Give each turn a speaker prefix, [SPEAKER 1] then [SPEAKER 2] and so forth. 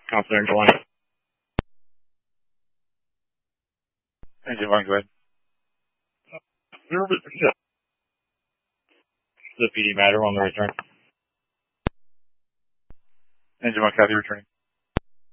[SPEAKER 1] Counselor Angel 1.
[SPEAKER 2] Engine 1, go ahead.
[SPEAKER 1] The PD matter on the return.
[SPEAKER 2] Engine 1, Kathy, returning.